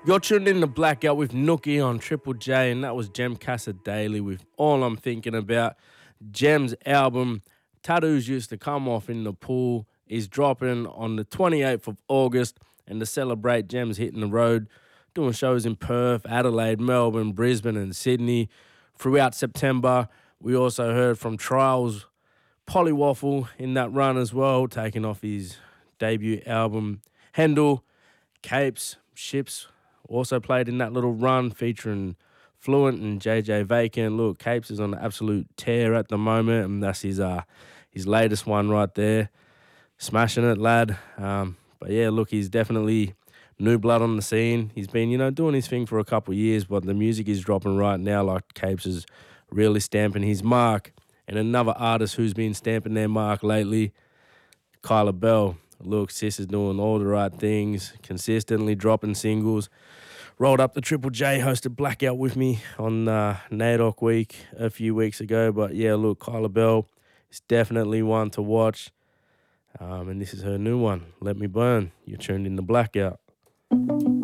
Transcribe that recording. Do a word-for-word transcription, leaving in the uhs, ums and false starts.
You're tuned in to Blackout with Nookie on Triple J, and that was Jem Casa Daily with All I'm Thinking About. Jem's album, Tattoos Used to Come Off in the Pool, is dropping on the twenty-eighth of August, and to celebrate, Jem's hitting the road, doing shows in Perth, Adelaide, Melbourne, Brisbane, and Sydney throughout September. We also heard from Trials Polywaffle in that run as well, taking off his debut album, Hendel. Capes, Ships also played in that little run featuring Fluent and J J Vacant. Look, Capes is on an absolute tear at the moment, and that's his uh his latest one right there. Smashing it, lad. Um, but yeah, look, he's definitely new blood on the scene. He's been, you know, doing his thing for a couple of years, but the music is dropping right now like Capes is really stamping his mark. And another artist who's been stamping their mark lately, Kyla Bell. Look, sis is doing all the right things, consistently dropping singles. Rolled up the Triple J, hosted Blackout with me on uh, NAIDOC week a few weeks ago. But yeah, look, Kyla Bell is definitely one to watch. Um, and this is her new one, Let Me Burn. You're tuned in to Blackout.